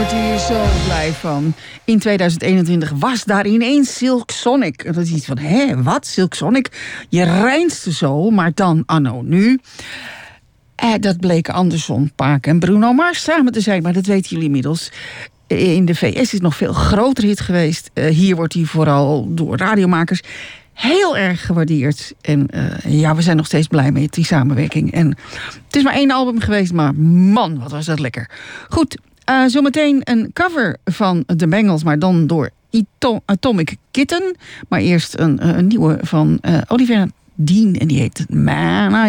wordt hier zo blij van. In 2021 was daar ineens Silk Sonic. Dat is iets van, wat? Silk Sonic? Je reinste zo, maar dan anno nu. Dat bleken Anderson, Paak en Bruno Mars samen te zijn. Maar dat weten jullie inmiddels. In de VS is het nog veel groter hit geweest. Hier wordt hij vooral door radiomakers heel erg gewaardeerd. En we zijn nog steeds blij met die samenwerking. En het is maar 1 album geweest, maar man, wat was dat lekker. Goed, zometeen een cover van The Bangles, maar dan door Atomic Kitten. Maar eerst een nieuwe van Olivia Dean en die heet Man